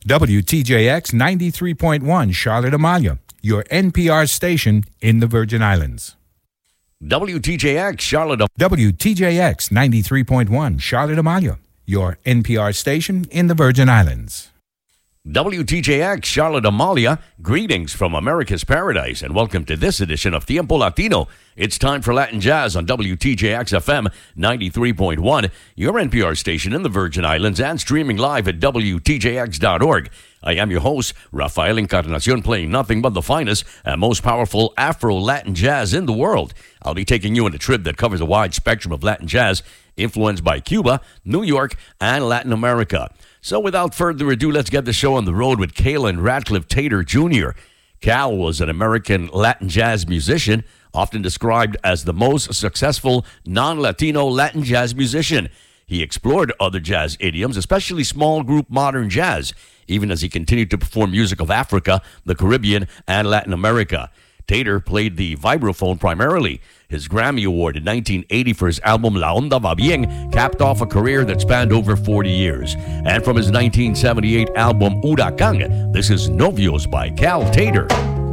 WTJX 93.1 Charlotte Amalia, your NPR station in the Virgin Islands. WTJX Charlotte. WTJX 93.1 Charlotte Amalia, your NPR station in the Virgin Islands. WTJX Charlotte Amalia, greetings from America's Paradise, and welcome to this edition of Tiempo Latino. It's time for Latin Jazz on WTJX FM 93.1, your NPR station in the Virgin Islands, and streaming live at WTJX.org. I am your host, Rafael Encarnacion, playing nothing but the finest and most powerful Afro-Latin jazz in the world. I'll be taking you on a trip that covers a wide spectrum of Latin jazz, influenced by Cuba, New York, and Latin America. So without further ado, let's get the show on the road with Kalen Ratcliffe Tater Jr. Cal was an American Latin jazz musician, often described as the most successful non-Latino Latin jazz musician. He explored other jazz idioms, especially small group modern jazz, even as he continued to perform music of Africa, the Caribbean, and Latin America. Tater played the vibraphone primarily. His Grammy Award in 1980 for his album La Onda Va Bien capped off a career that spanned over 40 years. And from his 1978 album Huracán, this is Novios by Cal Tater.